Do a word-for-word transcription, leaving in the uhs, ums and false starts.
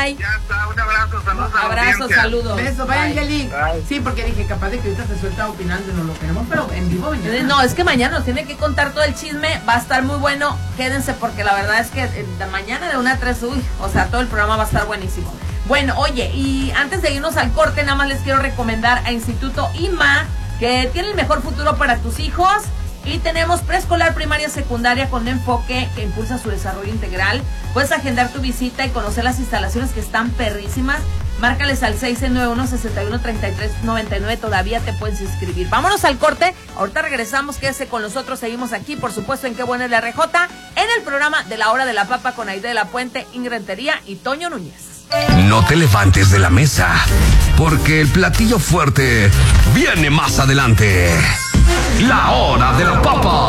Ya está, un abrazo, saludos. Abrazo, saludos. Beso, vaya Angelique. Sí, porque dije, capaz de que ahorita se suelta opinando y no lo queremos, pero en vivo mañana. No, es que mañana nos tiene que contar todo el chisme, va a estar muy bueno, quédense porque la verdad es que de mañana de una a tres, uy, o sea, todo el programa va a estar buenísimo. Bueno, oye, y antes de irnos al corte, nada más les quiero recomendar a Instituto I M A, que tiene el mejor futuro para tus hijos. Y tenemos preescolar, primaria, secundaria con enfoque que impulsa su desarrollo integral. Puedes agendar tu visita y conocer las instalaciones que están perrísimas. Márcales al seis nueve uno, seis uno, tres tres nueve nueve. Todavía te puedes inscribir. Vámonos al corte. Ahorita regresamos. Quédese con nosotros. Seguimos aquí, por supuesto, en Qué Buena es la R J, en el programa de la Hora de la Papa con Aide de la Puente, Ingrid Rentería y Toño Núñez. No te levantes de la mesa, porque el platillo fuerte viene más adelante. La Hora de la Papa.